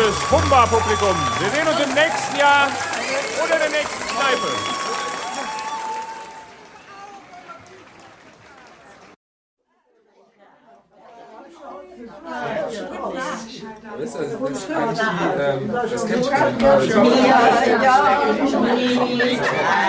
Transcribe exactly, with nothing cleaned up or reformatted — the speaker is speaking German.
fürs Pumba-Publikum. Wir sehen uns im nächsten Jahr oder der nächsten Kneipe. Wisst ihr, das ist eigentlich, ähm, das kennt schon. Ja, ja, ja.